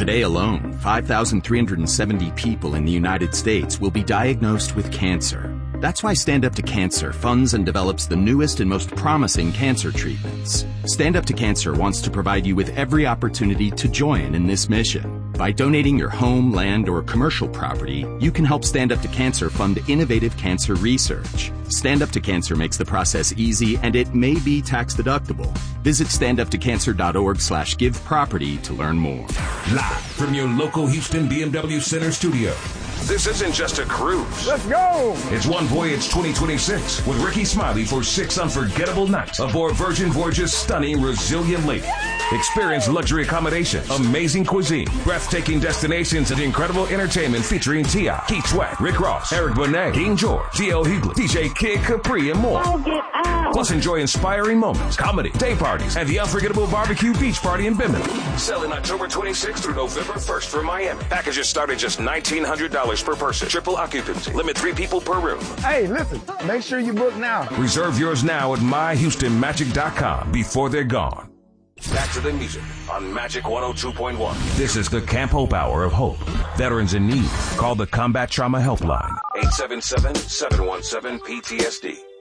Today alone, 5,370 people in the United States will be diagnosed with cancer. That's why Stand Up to Cancer funds and develops the newest and most promising cancer treatments. Stand Up to Cancer wants to provide you with every opportunity to join in this mission. By donating your home, land, or commercial property, you can help Stand Up to Cancer fund innovative cancer research. Stand Up to Cancer makes the process easy, and it may be tax deductible. Visit standuptocancer.org/giveproperty to learn more. Live from your local Houston BMW Center studio. This isn't just a cruise. Let's go! It's One Voyage 2026 with Ricky Smiley for 6 unforgettable nights aboard Virgin Voyage's stunning Resilient Lady. Experience luxury accommodations, amazing cuisine, breathtaking destinations, and incredible entertainment featuring T.I., Keith Sweat, Rick Ross, Eric Bonet, King George, D.L. Hughley, DJ Kid Capri, and more. Plus, enjoy inspiring moments, comedy, day parties, and the unforgettable barbecue beach party in Bimini. Selling October 26th through November 1st for Miami. Packages start at just $1,900 per person. Triple occupancy. Limit 3 people per room. Hey, listen, make sure you book now. Reserve yours now at myhoustonmagic.com before they're gone. Back to the music on Magic 102.1. This is the Camp Hope Hour of Hope. Veterans in need. Call the Combat Trauma Helpline. 877-717-PTSD.